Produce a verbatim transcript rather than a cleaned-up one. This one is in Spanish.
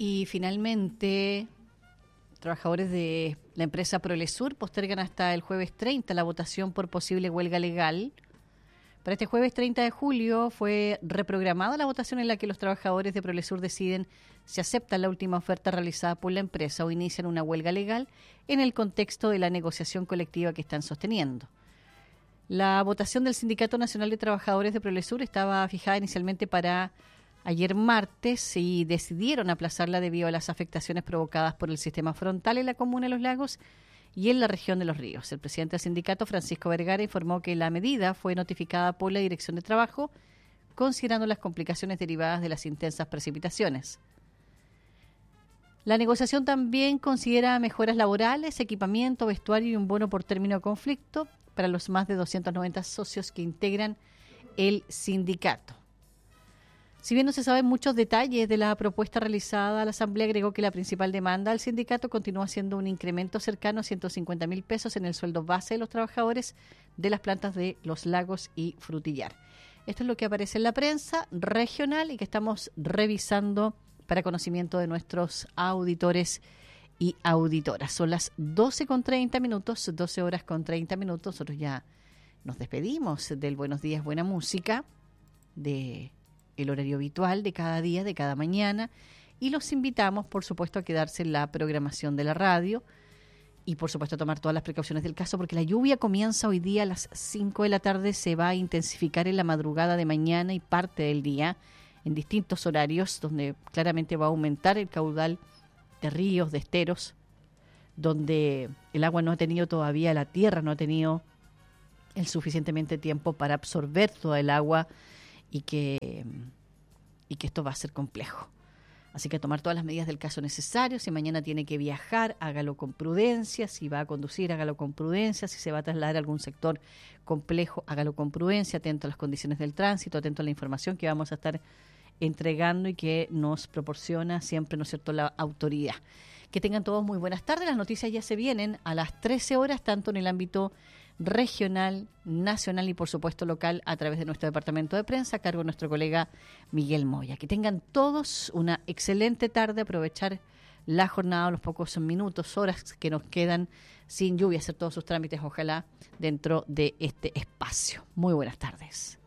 Y finalmente, trabajadores de la empresa Prolesur postergan hasta el jueves treinta la votación por posible huelga legal. Para este jueves treinta de julio fue reprogramada la votación en la que los trabajadores de Prolesur deciden si aceptan la última oferta realizada por la empresa o inician una huelga legal en el contexto de la negociación colectiva que están sosteniendo. La votación del Sindicato Nacional de Trabajadores de Prolesur estaba fijada inicialmente para ayer martes y decidieron aplazarla debido a las afectaciones provocadas por el sistema frontal en la comuna de Los Lagos y en la región de Los Ríos. El presidente del sindicato, Francisco Vergara, informó que la medida fue notificada por la Dirección de Trabajo, considerando las complicaciones derivadas de las intensas precipitaciones. La negociación también considera mejoras laborales, equipamiento, vestuario y un bono por término de conflicto para los más de doscientos noventa socios que integran el sindicato. Si bien no se saben muchos detalles de la propuesta realizada, la Asamblea agregó que la principal demanda del sindicato continúa siendo un incremento cercano a ciento cincuenta mil pesos en el sueldo base de los trabajadores de las plantas de Los Lagos y Frutillar. Esto es lo que aparece en la prensa regional y que estamos revisando para conocimiento de nuestros auditores y auditoras. Son las doce con treinta minutos, doce horas con treinta minutos. Nosotros ya nos despedimos del Buenos Días, Buena Música, de el horario habitual de cada día, de cada mañana, y los invitamos, por supuesto, a quedarse en la programación de la radio y, por supuesto, a tomar todas las precauciones del caso, porque la lluvia comienza hoy día a las cinco de la tarde, se va a intensificar en la madrugada de mañana y parte del día en distintos horarios, donde claramente va a aumentar el caudal de ríos, de esteros, donde el agua no ha tenido todavía, la tierra no ha tenido el suficientemente tiempo para absorber toda el agua y que, y que esto va a ser complejo. Así que tomar todas las medidas del caso necesarias. Si mañana tiene que viajar, hágalo con prudencia. Si va a conducir, hágalo con prudencia. Si se va a trasladar a algún sector complejo, hágalo con prudencia, atento a las condiciones del tránsito, atento a la información que vamos a estar entregando y que nos proporciona siempre, ¿no es cierto?, la autoridad. Que tengan todos muy buenas tardes. Las noticias ya se vienen a las trece horas, tanto en el ámbito regional, nacional y por supuesto local a través de nuestro departamento de prensa a cargo de nuestro colega Miguel Moya. Que tengan todos una excelente tarde, aprovechar la jornada, los pocos minutos, horas que nos quedan sin lluvia, hacer todos sus trámites, ojalá, dentro de este espacio. Muy buenas tardes.